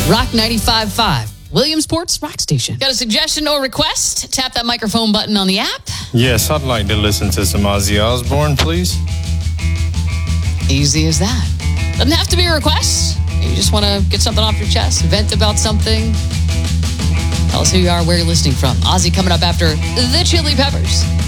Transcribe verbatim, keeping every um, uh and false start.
Rock ninety-five point five, Williamsport's Rock Station. Got a suggestion or request? Tap that microphone button on the app. Yes, I'd like to listen to some Ozzy Osbourne, please. Easy as that. Doesn't have to be a request. You just want to get something off your chest, vent about something. Tell us who you are, where you're listening from. Ozzy coming up after the Chili Peppers.